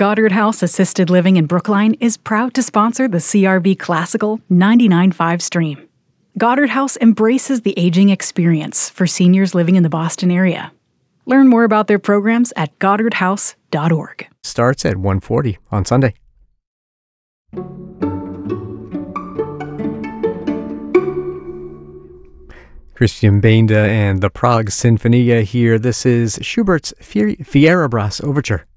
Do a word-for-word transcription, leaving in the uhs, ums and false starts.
Goddard House Assisted Living in Brookline is proud to sponsor the C R B Classical ninety-nine point five stream. Goddard House embraces the aging experience for seniors living in the Boston area. Learn more about their programs at goddard house dot org. Starts at one forty on Sunday. Christian Benda and the Prague Sinfonia here. This is Schubert's Fierabras Overture.